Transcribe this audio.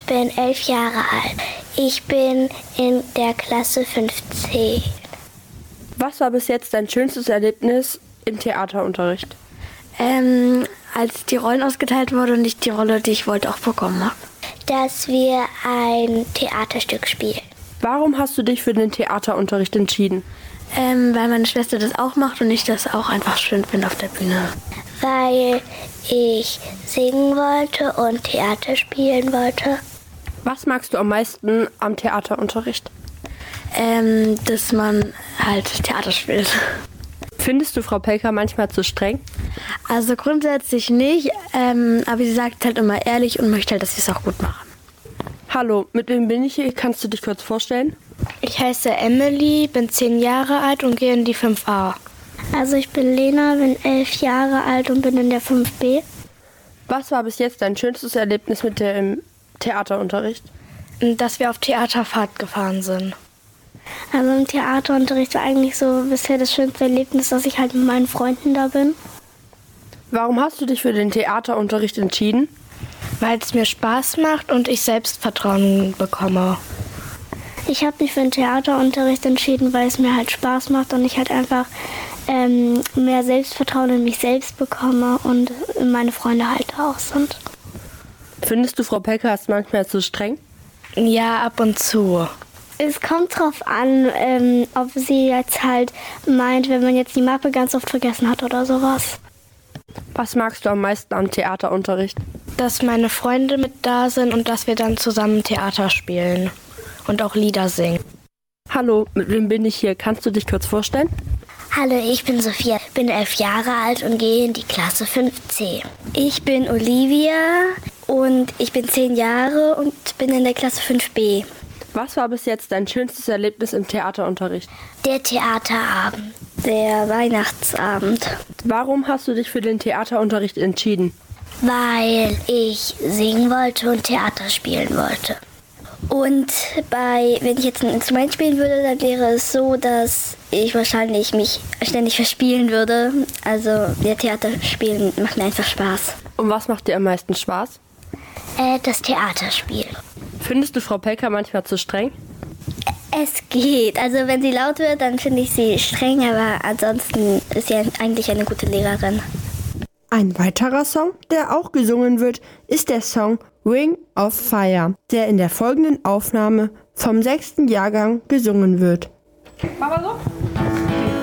bin 11 Jahre alt. Ich bin in der Klasse 5C. Was war bis jetzt dein schönstes Erlebnis im Theaterunterricht? Als die Rollen ausgeteilt wurden und ich die Rolle, die ich wollte, auch bekommen habe. Dass wir ein Theaterstück spielen. Warum hast du dich für den Theaterunterricht entschieden? Weil meine Schwester das auch macht und ich das auch einfach schön finde auf der Bühne. Weil ich singen wollte und Theater spielen wollte. Was magst du am meisten am Theaterunterricht? Dass man halt Theater spielt. Findest du Frau Pelker manchmal zu streng? Also grundsätzlich nicht, aber sie sagt halt immer ehrlich und möchte halt, dass wir es auch gut machen. Hallo, mit wem bin ich hier? Kannst du dich kurz vorstellen? Ich heiße Emily, bin 10 Jahre alt und gehe in die 5a. Also ich bin Lena, bin 11 Jahre alt und bin in der 5b. Was war bis jetzt dein schönstes Erlebnis mit dem Theaterunterricht? Dass wir auf Theaterfahrt gefahren sind. Also im Theaterunterricht war eigentlich so bisher das schönste Erlebnis, dass ich halt mit meinen Freunden da bin. Warum hast du dich für den Theaterunterricht entschieden? Weil es mir Spaß macht und ich Selbstvertrauen bekomme. Ich habe mich für den Theaterunterricht entschieden, weil es mir halt Spaß macht und ich halt einfach mehr Selbstvertrauen in mich selbst bekomme und meine Freunde halt auch sind. Findest du, Frau Pelker, ist manchmal zu streng? Ja, ab und zu. Es kommt drauf an, ob sie jetzt halt meint, wenn man jetzt die Mappe ganz oft vergessen hat oder sowas. Was magst du am meisten am Theaterunterricht? Dass meine Freunde mit da sind und dass wir dann zusammen Theater spielen und auch Lieder singen. Hallo, mit wem bin ich hier? Kannst du dich kurz vorstellen? Hallo, ich bin Sophia, bin 11 Jahre alt und gehe in die Klasse 5C. Ich bin Olivia und ich bin 10 Jahre und bin in der Klasse 5b. Was war bis jetzt dein schönstes Erlebnis im Theaterunterricht? Der Theaterabend. Der Weihnachtsabend. Warum hast du dich für den Theaterunterricht entschieden? Weil ich singen wollte und Theater spielen wollte. Und wenn ich jetzt ein Instrument spielen würde, dann wäre es so, dass ich wahrscheinlich mich ständig verspielen würde. Also der Theaterspielen macht mir einfach Spaß. Und was macht dir am meisten Spaß? Das Theaterspielen. Findest du Frau Pelker manchmal zu streng? Es geht. Also wenn sie laut wird, dann finde ich sie streng, aber ansonsten ist sie eigentlich eine gute Lehrerin. Ein weiterer Song, der auch gesungen wird, ist der Song Ring of Fire, der in der folgenden Aufnahme vom 6. Jahrgang gesungen wird. Mach mal so.